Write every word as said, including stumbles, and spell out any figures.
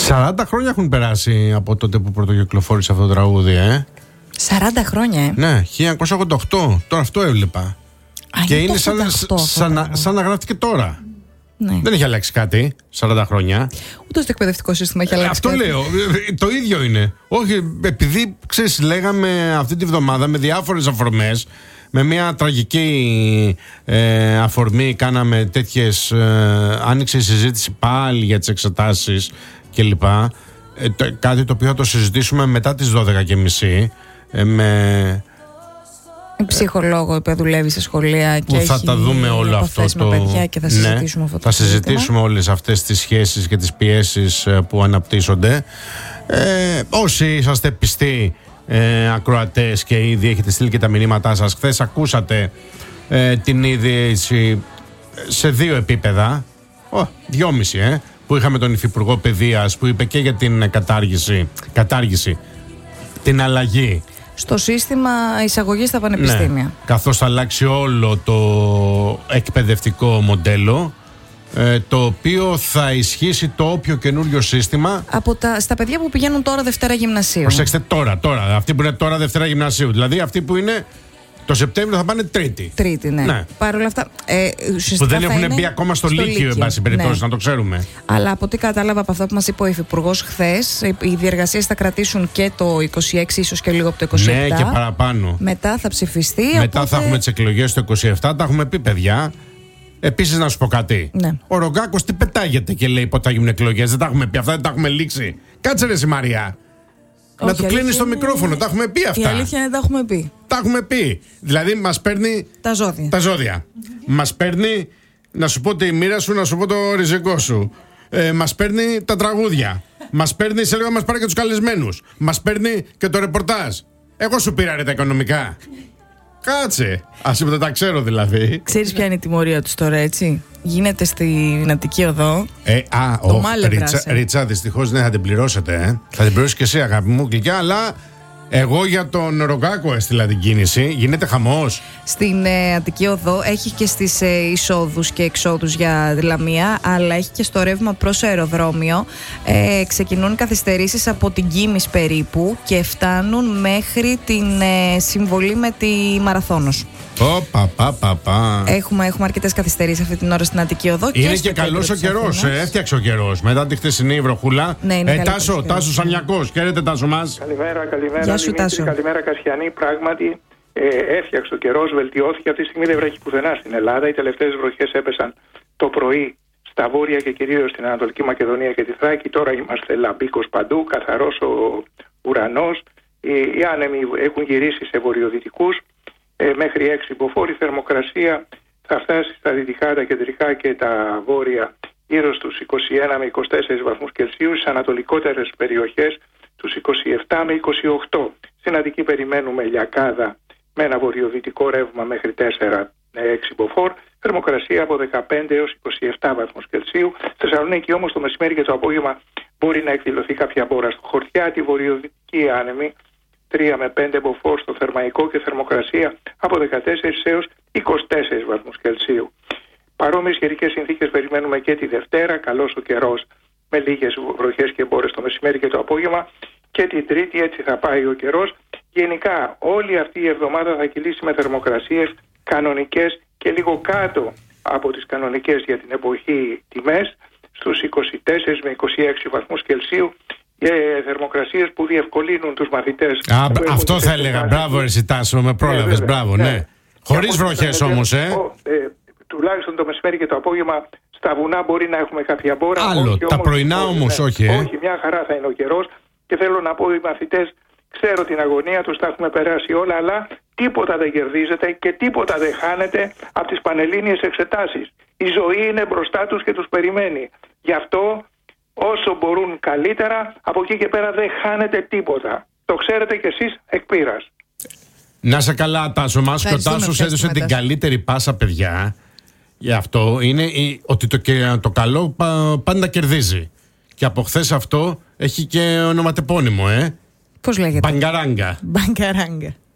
σαράντα χρόνια έχουν περάσει από τότε που πρωτοκυκλοφόρησε αυτό το τραγούδι, ε. σαράντα χρόνια, ε. Ναι, χίλια εννιακόσια ογδόντα οκτώ. Τώρα αυτό έβλεπα. Α, και είναι το σαν, ογδόντα οκτώ, σαν, σαν, σαν να γράφτηκε τώρα. Ναι. Δεν έχει αλλάξει κάτι σαράντα χρόνια. Ούτε στο εκπαιδευτικό σύστημα έχει αλλάξει. Αυτό κάτι. λέω. Το ίδιο είναι. Όχι, επειδή ξέρεις, λέγαμε αυτή τη βδομάδα με διάφορες αφορμές, με μια τραγική ε, αφορμή, κάναμε τέτοιες. Ε, άνοιξε η συζήτηση πάλι για τις εξετάσεις κλπ. Ε, το, κάτι το οποίο θα το συζητήσουμε μετά τις δώδεκα και μισή ε, με. Ψυχολόγο που δουλεύει σε σχολεία και θα έχει τα δούμε όλο αυτό με το. παιδιά και θα συζητήσουμε ναι, αυτό το θα συζητήσουμε όλες αυτές τις σχέσεις και τις πιέσεις που αναπτύσσονται. Ε, όσοι είσαστε πιστοί ε, ακροατές και ήδη έχετε στείλει και τα μηνύματά σας, χθες ακούσατε ε, την είδηση σε δύο επίπεδα. Oh, δυόμιση, ε, που είχαμε τον Υφυπουργό Παιδείας που είπε και για την κατάργηση, κατάργηση την αλλαγή στο σύστημα εισαγωγής στα πανεπιστήμια. Ναι, καθώς θα αλλάξει όλο το εκπαιδευτικό μοντέλο, ε, το οποίο θα ισχύσει το όποιο καινούριο σύστημα. Από τα, στα παιδιά που πηγαίνουν τώρα Δευτέρα Γυμνασίου. Προσέξτε τώρα, τώρα, αυτοί που είναι τώρα Δευτέρα Γυμνασίου. Δηλαδή αυτοί που είναι το Σεπτέμβριο θα πάνε Τρίτη. Τρίτη, ναι. ναι. Παρ' όλα αυτά. Ε, που δεν έχουν μπει ακόμα στο, στο Λύκειο, εν πάση περιπτώσει, ναι. Να το ξέρουμε. Αλλά από ό,τι κατάλαβα από αυτό που μας είπε ο Υφυπουργός χθες, οι διεργασίες θα κρατήσουν και το είκοσι έξι, ίσως και λίγο από το είκοσι επτά. Ναι, και παραπάνω. Μετά θα ψηφιστεί. Μετά οπότε... θα έχουμε τις εκλογές το είκοσι επτά, τα έχουμε πει, παιδιά. Επίσης, να σου πω κάτι. Ναι. Ο Ρογκάκος τι πετάγεται και λέει πότε θα γίνουν εκλογές. Δεν τα έχουμε πει αυτά, δεν τα έχουμε λήξει. Κάτσε ρε, η Μαρία. Όχι, να του κλείνει το μικρόφωνο, τα έχουμε πει αυτά. Η αλήθεια είναι τα έχουμε πει. Τα έχουμε πει. Δηλαδή μας παίρνει. Τα ζώδια. Τα ζώδια. Mm-hmm. Μας παίρνει να σου πω τη μοίρα σου, να σου πω το ριζικό σου. Ε, μας παίρνει τα τραγούδια. Μας παίρνει, σε λίγο, μας πάρει και τους καλεσμένους. Μας παίρνει και το ρεπορτάζ. Εγώ σου πήρα ρε τα οικονομικά. Κάτσε. Ας είπα, τα ξέρω δηλαδή. Ξέρεις ποια είναι η τιμωρία τους τώρα, έτσι? Γίνεται στην Αττική Οδό. Ε, α, το oh, Ρίτσα, Ρίτσα, δυστυχώς δεν θα την πληρώσετε. Ε. Θα την πληρώσει και εσύ, αγάπη μου, γλυκιά, αλλά εγώ για τον Ρογκάκο έστειλα την κίνηση. Γίνεται χαμός. Στην ε, Αττική Οδό έχει και στις ε, εισόδους και εξόδους για Λαμία, αλλά έχει και στο ρεύμα προς αεροδρόμιο. Ε, ξεκινούν καθυστερήσεις από την Κίμης περίπου και φτάνουν μέχρι την ε, συμβολή με τη Μαραθώνος. Oh, πα, πα, πα, πα. Έχουμε, έχουμε αρκετές καθυστερήσεις αυτή την ώρα στην Αττική Οδό. Είναι και, και καλός ο καιρός. Ε, έφτιαξε ο καιρός. Μετά τη χθεσινή βροχούλα. Ναι, ε, Τάσο, Τάσο Σανιακός. Χαίρετε, Τάσο μας. Καλημέρα, καλημέρα. Γεια σου, Τάσο. Καλημέρα, Κασιανή. Πράγματι, ε, έφτιαξε ο καιρός, βελτιώθηκε. Αυτή τη στιγμή δεν βρέχει πουθενά στην Ελλάδα. Οι τελευταίες βροχές έπεσαν το πρωί στα βόρεια και κυρίως στην Ανατολική Μακεδονία και τη Θράκη. Τώρα είμαστε λαμπίκος παντού, καθαρός ο ουρανός. Οι, οι άνεμοι έχουν γυρίσει σε βορειοδυτικούς. Ε, μέχρι έξι μποφόρ. Η θερμοκρασία θα φτάσει στα δυτικά, τα κεντρικά και τα βόρεια γύρω στους είκοσι ένα με είκοσι τέσσερις βαθμούς Κελσίου, στις ανατολικότερες περιοχές τους είκοσι επτά με είκοσι οκτώ. Στην Αττική περιμένουμε λιακάδα με ένα βορειοδυτικό ρεύμα μέχρι τέσσερα με έξι μποφόρ, θερμοκρασία από δεκαπέντε έως είκοσι επτά βαθμούς Κελσίου. Στη Θεσσαλονίκη όμως το μεσημέρι και το απόγευμα μπορεί να εκδηλωθεί κάποια μπόρα στο Χορτιά, τη βορειοδυτική άνεμη τρία με πέντε μποφόρ στο Θερμαϊκό και θερμοκρασία από δεκατέσσερα έως είκοσι τέσσερις βαθμούς Κελσίου. Παρόμοιες καιρικές συνθήκες περιμένουμε και τη Δευτέρα, καλός ο καιρός με λίγες βροχές και μπόρες το μεσημέρι και το απόγευμα, και την Τρίτη έτσι θα πάει ο καιρός. Γενικά όλη αυτή η εβδομάδα θα κυλήσει με θερμοκρασίες κανονικές και λίγο κάτω από τις κανονικές για την εποχή τιμές, στους είκοσι τέσσερα με είκοσι έξι βαθμούς Κελσίου. Και θερμοκρασίες που διευκολύνουν τους μαθητές. Α, αυτό θα έλεγα. Μπράβο, εσύ Τάσο, με πρόλαβες. Ε, μπράβο, ναι. ναι. Χωρίς βροχές όμως, ε. ε. Τουλάχιστον το μεσημέρι και το απόγευμα στα βουνά μπορεί να έχουμε κάποια μπόρα. Άλλο, όχι, τα όμως, πρωινά όμως, ναι. όχι, ε. Όχι, μια χαρά θα είναι ο καιρός. Και θέλω να πω, οι μαθητές, ξέρω την αγωνία τους, τα έχουμε περάσει όλα, αλλά τίποτα δεν κερδίζεται και τίποτα δεν χάνεται από τις πανελλήνιες εξετάσεις. Η ζωή είναι μπροστά τους και τους περιμένει. Γι' αυτό όσο μπορούν καλύτερα, από εκεί και πέρα δεν χάνεται τίποτα. Το ξέρετε κι εσείς εκ πείρας. Να σε καλά, Τάσο μας. Και ο Τάσος έδωσε την καλύτερη πάσα, παιδιά. Γι' αυτό είναι η, ότι το, το καλό πα, πάντα κερδίζει. Και από χθες αυτό έχει και ονοματεπώνυμο, ε. Πώς λέγεται? Μπαγκαράγκα. Μπαγκαράγκα.